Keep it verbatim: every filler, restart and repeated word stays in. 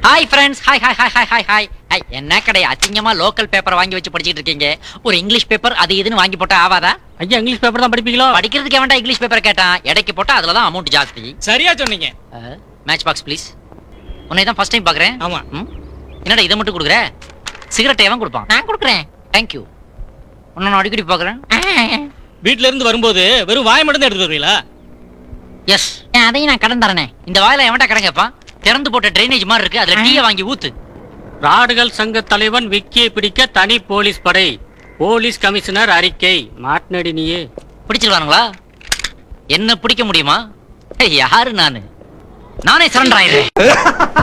Hi friends, hi hi hi hi hi hi hi. என்ன கடை அசிங்கமா லோக்கல் பேப்பர் வாங்கி வச்சு படிச்சிட்டு இருக்கீங்க? ஒரு இங்கிலீஷ் பேப்பர் அது இதுன்னு வாங்கி போட்டா ஆவாதா? ஐயா இங்கிலீஷ் பேப்பர் தான் படிப்பீங்களோ? படிக்கிறதுக்கு வேண்டாம் இங்கிலீஷ் பேப்பர் கேட்டான். எடைக்கு போட்டா அதுல தான் அமௌண்ட் ஜாஸ்தி. சரியா சொன்னீங்க. Match box please. உன்னை தான் ஃபர்ஸ்ட் டைம் பாக்குறேன். ஆமா. என்னடா இதை மட்டும் கொடுக்குற? சிகரெட் எவன் கொடுப்பான்? நான் கொடுக்குறேன். Thank you. உன்னை நான் அடிக்கடி பாக்குறேன். வீட்ல இருந்து வரும்போது வெறும் வாய் மட்டும் தான் எடுத்து வருவீங்களா? எஸ், அதையும் நான் கடன் தரனே. இந்த வாயில எவன்டா கடன் கேட்பான்? திறந்து போட்ட ட்ரைனேஜ் மாதிரி இருக்கு, அதுல டீயை வாங்கி ஊத்து. ராடுகள் சங்க தலைவன் விக்கியை பிடிக்க தனி போலீஸ் படை. போலீஸ் கமிஷனர் அறிக்கை. மாட்னடி நீயே பிடிச்சிருவானுங்களா? என்ன பிடிக்க முடியுமா? யாரு நானு? நானே சரண்டர் ஆயிடுறேன்.